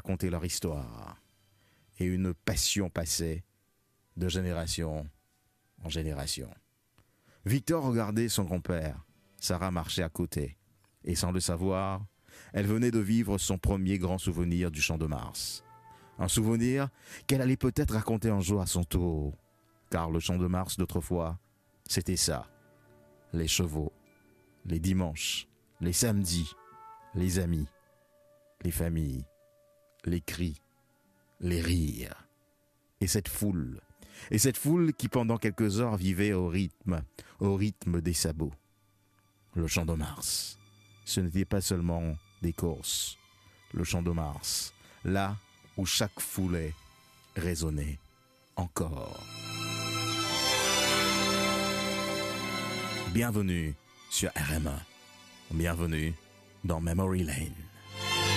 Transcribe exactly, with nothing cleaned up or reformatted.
raconter leur histoire. Et une passion passait de génération en génération. Victor regardait son grand-père. Sarah marchait à côté. Et sans le savoir, elle venait de vivre son premier grand souvenir du Champ de Mars. Un souvenir qu'elle allait peut-être raconter un jour à son tour. Car le Champ de Mars d'autrefois, c'était ça. Les chevaux, les dimanches, les samedis, les amis, les familles, les cris, les rires. Et cette foule, et cette foule qui pendant quelques heures vivait au rythme, au rythme des sabots. Le Champ de Mars, ce n'était pas seulement des courses. Le Champ de Mars, là où chaque foulée résonnait encore. Bienvenue sur R M un. Bienvenue dans Memory Lane.